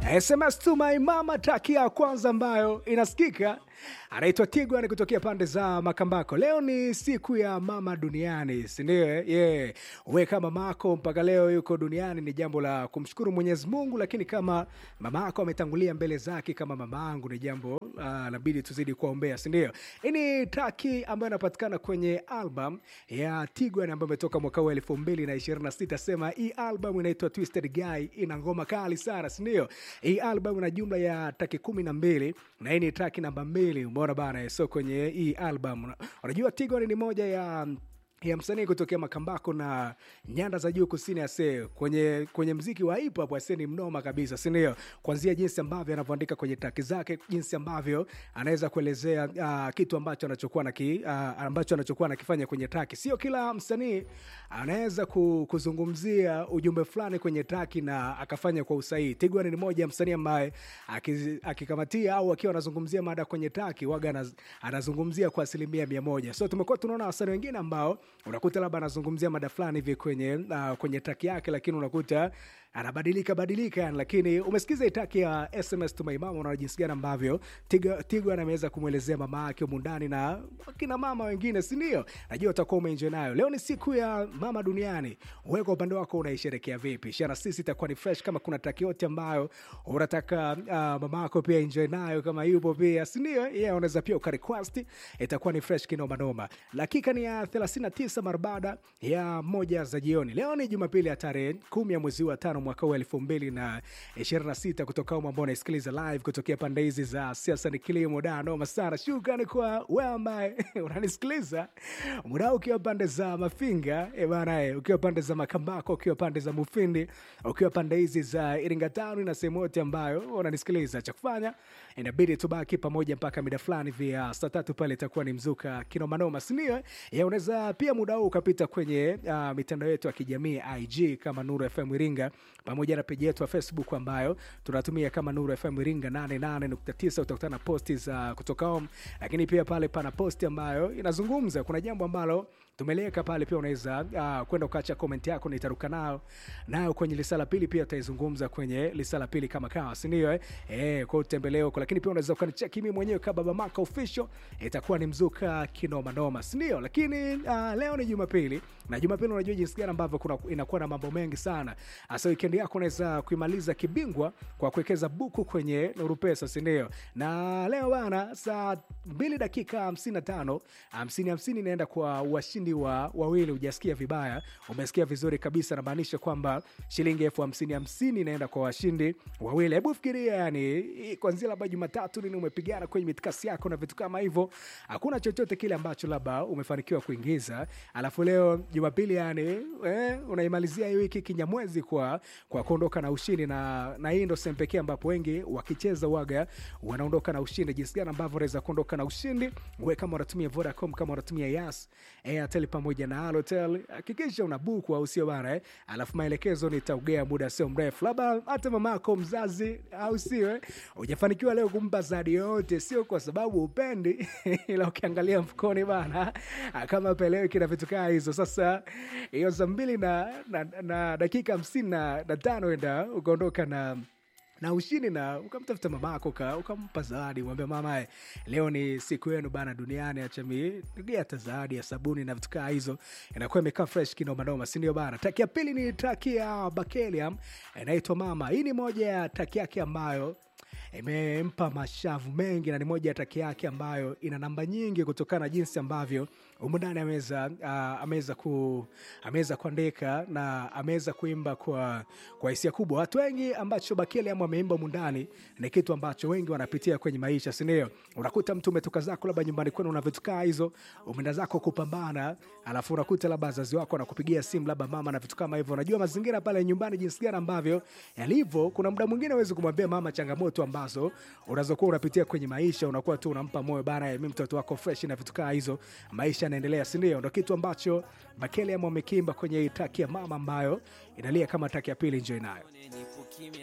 SMS to my mama, traki ya kwanza ambayo inasikika. Anaitwa Tigwa, ni kutokea pande za Makambako. Leo ni siku ya mama duniani, si ndio? Yeah. Wewe kama mamako mpaka leo yuko duniani ni jambo la kumshukuru Mwenyezi Mungu, lakini kama mamako ametangulia mbele zake kama mamangu ni jambo inabidi tuzidi kuombea, si ndio? Hii ni traki ambayo inapatikana kwenye album ya Tigwa ambayo imetoka mwaka wa 2026. Sema hii album inaitwa Twisted Guy, ina ngoma kali sana, si ndio? Hii album ina jumla ya traki 12 na hii ni traki namba 2. Umeona bana, so kwenye hii album unajua Tigwa ni moja ya msanii kutokea Makambako na nyanda za juu kusini ase kwenye mziki wa hip hop ase ni mnoma kabisa, si ndio? Kuanzia jinsi ambavyo anavyoandika kwenye track zake, jinsi ambavyo anaweza kuelezea kitu ambacho anachokuwa anakifanya kwenye track. Sio kila msanii anaweza kuzungumzia ujumbe fulani kwenye track na akafanya kwa usahihi. Tigwa ni moja ya msanii ambaye akikamatia au akiwa anazungumzia mada kwenye track waga anazungumzia kwa 100%. So tumekuwa tunaona wasanii wengine ambao unakuta labda anazungumzia mada fulani hivi kwenye track yake, lakini unakuta anabadilika, lakini umesikiza track ya SMS to my mama, unaona jinsi gani ambavyo Tigwa anaweza kumuelezea mama yake huko ndani na kina mama wengine, si ndio? Najua utakuwa umeenjoy nayo. Leo ni siku ya mama duniani. Wewe kwa upande wako unaisherehekea vipi? Share sisi, itakuwa ni fresh kama kuna track yote ambayo unataka mama yako pia enjoy nayo kama yupo pia, si ndio? Yeah, unaweza pia ukarequest, itakuwa ni fresh kinoma noma. Dakika ni ya 39 mara baada ya 1 za jioni. Leo ni Jumapili ya tarehe 10 ya mwezi wa 5 mwaka wa 2026 kutoka huko ambao unasikiliza live kutokea pande hizi za siasa ni kilimo dano masara. Shukrani kwa wewe ambaye unanisikiliza muda ukiwa pande za Mafinga, bana, ukiwa pande za Makambako, ukiwa pande za Mufindi, ukiwa pande hizi za Iringa Town na sehemu yote ambayo unanisikiliza. Cha kufanya inabidi tubaki pamoja mpaka mida fulani vya saa 3 pale itakuwa ni mzuka kinoma noma, si ndio? Unaweza pia muda huu ukapita kwenye mitandao yetu ya kijamii IG kama Nuru FM Iringa, pamoja na page yetu ya Facebook ambayo tunatumia kama Nuru FM Iringa 88.9. Utakutana na posti za kutoka home, lakini pia pale pana posti ambayo inazungumza kuna jambo ambalo tumeleka pale, pia unaweza kwenda ukaacha comment yako, nitaruka nayo kwenye lisala pili, pia tutaizungumza kwenye lisala pili kama kawa, si ndio? Kwa utembeleo huko, lakini pia unaweza ukanicheck mimi mwenyewe kama Baba Maka Official, itakuwa ni mzuka kinoma noma, si ndio? Lakini leo ni Jumapili, na Jumapili unajua jinsi gani ambavyo inakuwa na mambo mengi sana. Hasa weekend yako unaweza kuimaliza kibingwa kwa kuwekeza buku kwenye Nuru Pesa, si ndio? Na leo bana, saa 2 dakika 55 50 inaenda kwa washindi wawili. Hujasikia vibaya, umesikia vizuri kabisa, na maanisha kwamba shilingi 50,050 inaenda kwa washindi wawili. Hebu fikiria, yani kuanzia labda Jumatatu nini umepigana kwenye mitikasi yako na vitu kama hivyo, hakuna chochote kile ambacho labda umefanikiwa kuingiza, alafu leo Jumapili yani unaimalizia hii wiki kinyamwezi kwa kuondoka na ushindi, na hii ndio sehemu pekee ambapo wengi wakicheza waga wanaondoka na ushindi. Jinsi gani ambavyo unaweza kuondoka na ushindi wewe kama unatumia Vodacom, kama unatumia Yas, Airtel pamoja na Halotel, hakikisha unabuku au sio bana, alafu maelekezo nitaugea muda sio mrefu. Labda hata mamako mzazi au sio hujafanikiwa leo kumpa zawadi yote, sio kwa sababu upendi ila ukiangalia mfukoni bana kama pelewe kina vitu kama hizo. Sasa hiyo saa 2 na dakika 55 enda ukaondoka na ushindi, na ukamtafuta mamako ukampa zawadi, mwambie mama leo ni siku yenu bana duniani, acha mimi nigea zawadi ya sabuni na vitu kama hizo, inakuwa imekaa fresh kinoma noma, si ndio bana? Track ya pili ni track ya Bakeliam, inaitwa Mama. Hii ni moja ya track yake ambayo imempa mashavu mengi, na ni moja ya track yake ambayo ina namba nyingi kutokana na jinsi ambavyo umundani ameweza kuandika na ameweza kuimba kwa hisia kubwa. Watu wengi ambacho Bakeliam ameimba umundani ni kitu ambacho wengi wanapitia kwenye maisha, si ndio? Unakuta mtu umetoka zako labda nyumbani kwenu na vitu kama hizo, umeenda zako kupambana, alafu unakuta labda wazazi wako wanakupigia simu labda mama na vitu kama hivyo. Unajua mazingira pale nyumbani jinsi gani ambavyo yalivyo, kuna muda mwingine huwezi kumwambia mama changamoto ambazo unazokuwa unapitia kwenye maisha, unakuwa tu unampa moyo bana, mimi mtoto wako fresh na vitu kama hizo, maisha yanaendelea, si ndio? Ndio kitu ambacho Bakeliam amekimba kwenye track ya Mama ambayo inalia kama track ya pili. Enjoy nayo.